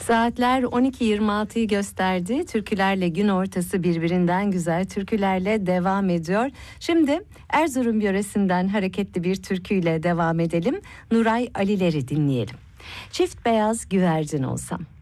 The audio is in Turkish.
Saatler 12.26'yı gösterdi. Türkülerle gün ortası birbirinden güzel türkülerle devam ediyor. Şimdi Erzurum yöresinden hareketli bir türküyle devam edelim. Nuray Aliler'i dinleyelim. Çift beyaz güvercin olsam.